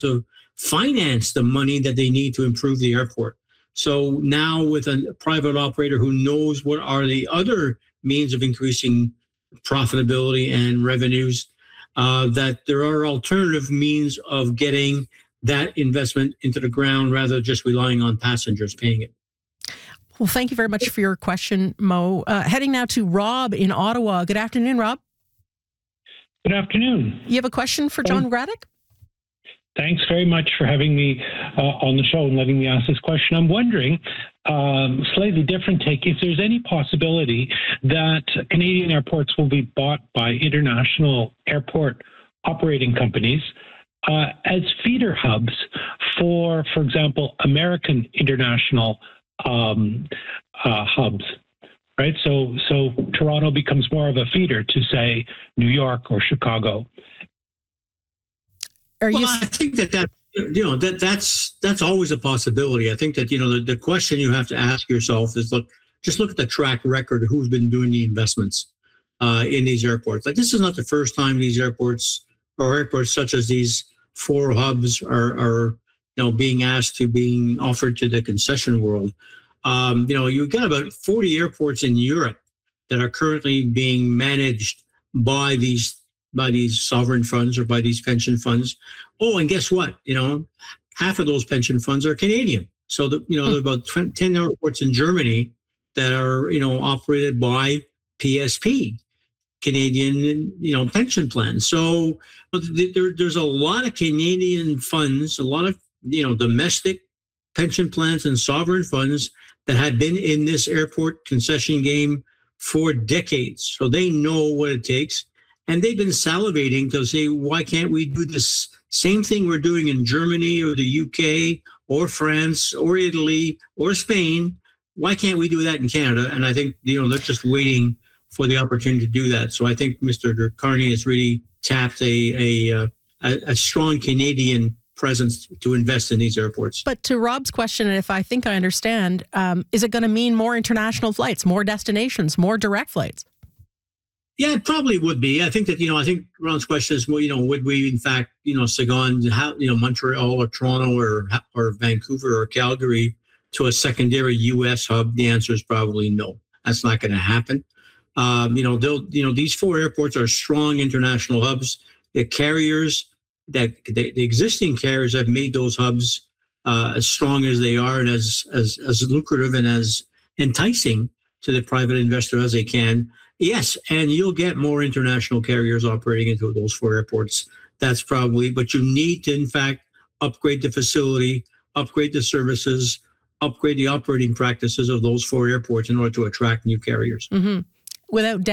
to finance the money that they need to improve the airport. So now with a private operator who knows what are the other means of increasing profitability and revenues, that there are alternative means of getting that investment into the ground rather than just relying on passengers paying it. Well, thank you very much for your question, Mo. Heading now to Rob in Ottawa. Good afternoon, Rob. Good afternoon. You have a question for John Graddick? Thanks very much for having me on the show and letting me ask this question. I'm wondering, slightly different take, if there's any possibility that Canadian airports will be bought by international airport operating companies as feeder hubs for example, American international hubs, right? So Toronto becomes more of a feeder to, say, New York or Chicago. I think that's always a possibility. I think that, the question you have to ask yourself is, look at the track record of who's been doing the investments in these airports. Like, this is not the first time these airports or airports such as these 4 hubs are being asked to being offered to the concession world. You've got about 40 airports in Europe that are currently being managed by these sovereign funds or by these pension funds. Oh, and guess what? Half of those pension funds are Canadian. So there are about 10 airports in Germany that are, operated by PSP, Canadian, pension plans. So there's a lot of Canadian funds, a lot of, domestic pension plans and sovereign funds that have been in this airport concession game for decades. So they know what it takes. And they've been salivating to say, why can't we do this same thing we're doing in Germany or the UK or France or Italy or Spain? Why can't we do that in Canada? And I think, they're just waiting for the opportunity to do that. So I think Mr. Carney has really tapped a strong Canadian presence to invest in these airports. But to Rob's question, and if I think I understand, is it going to mean more international flights, more destinations, more direct flights? Yeah, it probably would be. I think that, I think Ron's question is, would we in fact, second, Montreal or Toronto or Vancouver or Calgary to a secondary U.S. hub? The answer is probably no. That's not going to happen. These 4 airports are strong international hubs. The carriers, the existing carriers have made those hubs as strong as they are and as lucrative and as enticing to the private investor as they can. Yes, and you'll get more international carriers operating into those 4 airports. That's probably, but you need to, in fact, upgrade the facility, upgrade the services, upgrade the operating practices of those 4 airports in order to attract new carriers. Mm-hmm. Without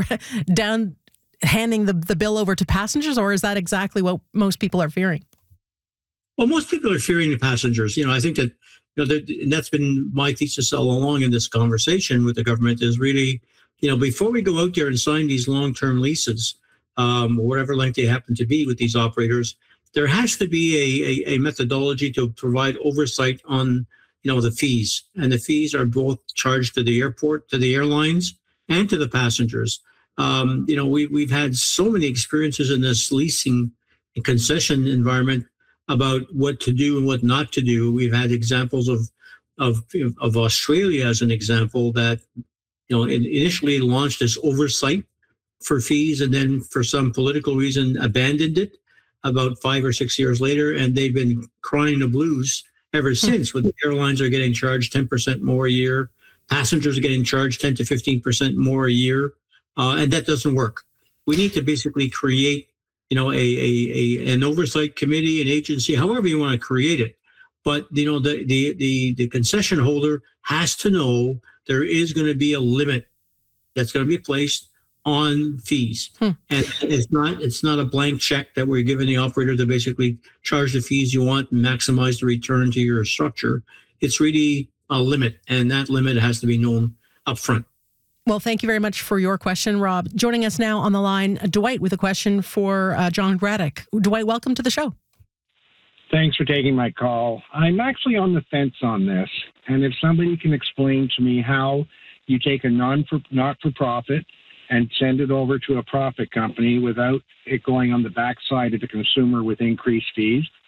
handing the bill over to passengers, or is that exactly what most people are fearing? Well, most people are fearing the passengers. I think that, and that's been my thesis all along in this conversation with the government is really, before we go out there and sign these long-term leases, whatever length they happen to be with these operators, there has to be a methodology to provide oversight on, the fees. And the fees are both charged to the airport, to the airlines, and to the passengers. We've had so many experiences in this leasing and concession environment about what to do and what not to do. We've had examples of Australia as an example that, initially launched this oversight for fees and then for some political reason abandoned it about 5 or 6 years later. And they've been crying the blues ever since, when the airlines are getting charged 10% more a year. Passengers are getting charged 10 to 15% more a year. And that doesn't work. We need to basically create, an oversight committee, an agency, however you want to create it. But, the concession holder has to know there is going to be a limit that's going to be placed on fees. And it's not a blank check that we're giving the operator to basically charge the fees you want and maximize the return to your structure. It's really a limit, and that limit has to be known up front. Well, thank you very much for your question, Rob. Joining us now on the line, Dwight, with a question for John Graddick. Dwight, welcome to the show. Thanks for taking my call. I'm actually on the fence on this, and if somebody can explain to me how you take a not-for-profit and send it over to a profit company without it going on the backside of the consumer with increased fees,